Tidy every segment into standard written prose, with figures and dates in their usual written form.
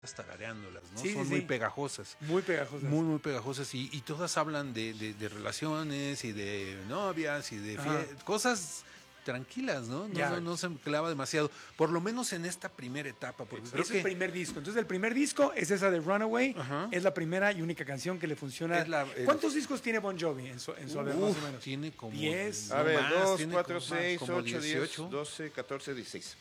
tarareándolas, ¿no? Sí, Son sí, muy sí. pegajosas. Muy pegajosas. Muy pegajosas y todas hablan de relaciones y de novias y de cosas tranquilas, ¿no? No se clava demasiado, por lo menos en esta primera etapa, porque creo es que el primer disco. Entonces el primer disco es esa de Runaway, Ajá. es la primera y única canción que le funciona. ¿Cuántos discos tiene Bon Jovi en su haber, más o menos? Tiene como 10. A ver, más, 2, tiene 4, como 6, como 8, 10, 18. 12, 14, 16.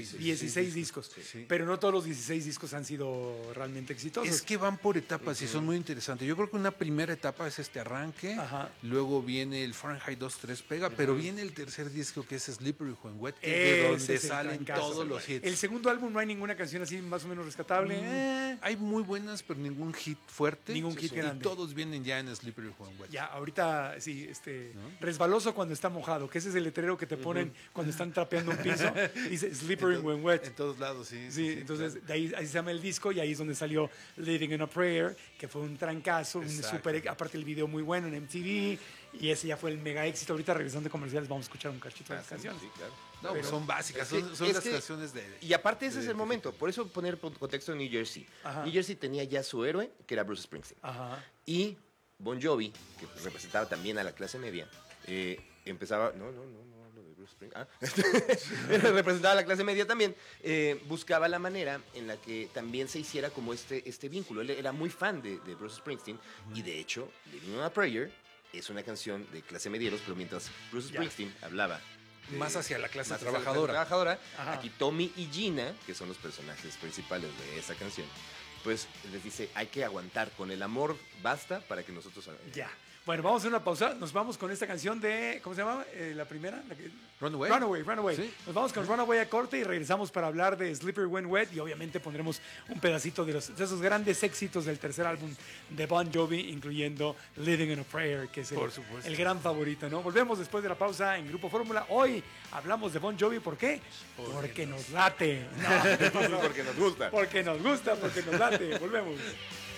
16 discos. Sí. Pero no todos los 16 discos han sido realmente exitosos. Es que van por etapas y son muy interesantes. Yo creo que una primera etapa es este arranque, Ajá. luego viene el Fahrenheit 2.3 pega, pero viene el tercer disco que es Slippery When Wet, de Ese donde es el salen trancazo. todos los hits. El segundo álbum no hay ninguna canción así más o menos rescatable. Hay muy buenas, pero ningún hit fuerte. Ningún hit grande. Y todos vienen ya en Slippery When Wet. Ya, ahorita sí, resbaloso cuando está mojado, que ese es el letrero que te ponen cuando están trapeando un piso. Dice Slippery When Wet. En todos lados, sí. Sí, entonces claro. de ahí se llama el disco y ahí es donde salió Living in a Prayer, que fue un trancazo, aparte el video muy bueno en MTV y ese ya fue el mega éxito. Ahorita regresando de comerciales vamos a escuchar un cachito de las canciones. Sí, claro. No, Pero son básicas, es que- son es las que- canciones de... Y aparte ese es el momento, por eso poner contexto en New Jersey. Ajá. New Jersey tenía ya su héroe, que era Bruce Springsteen. Ajá. Y Bon Jovi, que representaba también a la clase media, empezaba... No hablo de Bruce Springsteen. Representaba a la clase media también. Buscaba la manera en la que también se hiciera como este vínculo. Él era muy fan de Bruce Springsteen y de hecho, Living on a Prayer es una canción de clase medieros, pero mientras Bruce Springsteen hablaba Más hacia la clase más hacia la trabajadora. clase trabajadora. Ajá. Aquí Tommy y Gina, que son los personajes principales de esa canción, pues les dice, hay que aguantar, con el amor basta para que nosotros... Ya. Bueno, vamos a hacer una pausa. Nos vamos con esta canción de. ¿Cómo se llama? La primera. Runaway. Runaway. Sí. Nos vamos con Runaway a corte y regresamos para hablar de Slippery When Wet. Y obviamente pondremos un pedacito de esos grandes éxitos del tercer álbum de Bon Jovi, incluyendo Living in a Prayer, que es Por supuesto. el gran favorito, ¿no? Volvemos después de la pausa en Grupo Fórmula. Hoy hablamos de Bon Jovi. ¿Por qué? Porque nos late. No, Porque nos gusta. porque nos gusta, porque nos late. Volvemos.